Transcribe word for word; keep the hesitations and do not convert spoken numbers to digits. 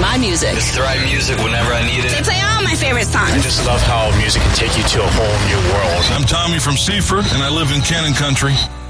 my music. It's the right music whenever I need it. They play all my favorite songs. I just love how music can take you to a whole new world. I'm Tommy from Seaford, and I live in Cannon Country.